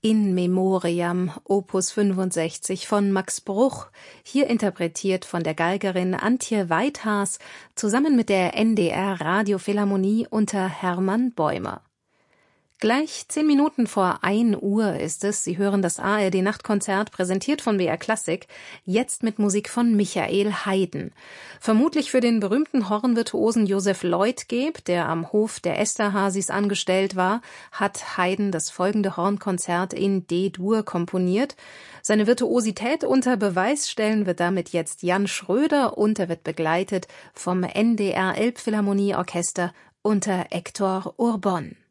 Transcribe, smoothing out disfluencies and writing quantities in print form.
In Memoriam, Opus 65 von Max Bruch, hier interpretiert von der Geigerin Antje Weithaas zusammen mit der NDR Radiophilharmonie unter Hermann Bäumer. Gleich 10 Minuten vor 1 Uhr ist es. Sie hören das ARD-Nachtkonzert, präsentiert von BR Klassik, jetzt mit Musik von Michael Haydn. Vermutlich für den berühmten Hornvirtuosen Joseph Leutgeb, der am Hof der Esterházys angestellt war, hat Haydn das folgende Hornkonzert in D-Dur komponiert. Seine Virtuosität unter Beweis stellen wird damit jetzt Jan Schröder und er wird begleitet vom NDR Elbphilharmonieorchester unter Hector Urbon.